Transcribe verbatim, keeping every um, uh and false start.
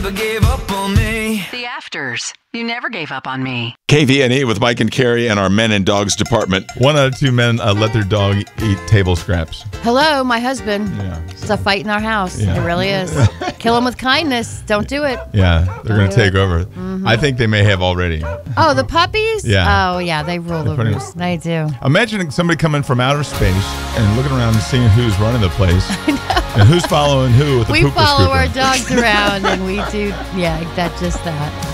Gave up on me. The Afters. You never gave up on me. K V N E with Mike and Carrie and our men and dogs department. One out of two men uh, let their dog eat table scraps. Hello, my husband. Yeah. It's a fight in our house. Yeah. It really is. Kill him with kindness. Don't do it. Yeah, they're going to take over. Mm-hmm. I think they may have already. Oh, the puppies? Yeah. Oh, yeah, they rule the pretty- roost. They do. Imagine somebody coming from outer space and looking around and seeing who's running the place and who's following who with the We pooper follow scooper. our dogs around and we do, yeah, that just that.